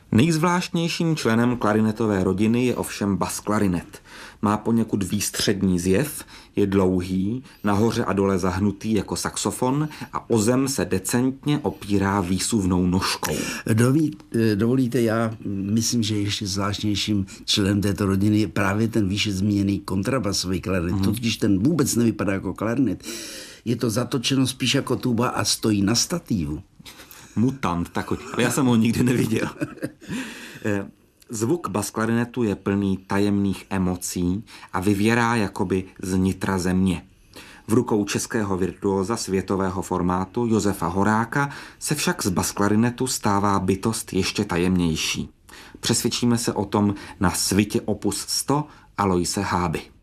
Nejzvláštnějším členem klarinetové rodiny je ovšem basklarinet. Má poněkud výstřední zjev, je dlouhý, nahoře a dole zahnutý jako saxofon a o zem se decentně opírá výsuvnou nožkou. Dovolíte, já myslím, že ještě zvláštnějším členem této rodiny je právě ten výše zmíněný kontrabasový klarinet. Totiž ten vůbec nevypadá jako klarinet. Je to zatočeno spíš jako tuba a stojí na statívu. Mutant takový, ale já jsem ho nikdy neviděl. Zvuk basklarinetu je plný tajemných emocí a vyvěrá jakoby z nitra země. V rukou českého virtuóza světového formátu Josefa Horáka se však z basklarinetu stává bytost ještě tajemnější. Přesvědčíme se o tom na svitě opus 100 Aloise Háby.